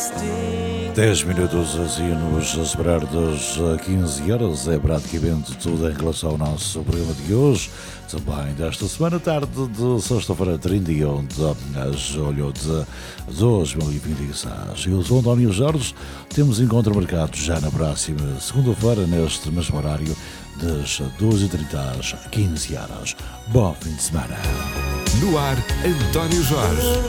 10 minutos assim-nos a separar das 15 horas. É praticamente tudo em relação ao nosso programa de hoje. Também desta semana, tarde de sexta-feira, 31 de julho de 2026. Eu sou António Jorge. Temos encontro marcado já na próxima segunda-feira, neste mesmo horário, das 12h30 às 15 horas. Bom fim de semana. No ar, António Jorge.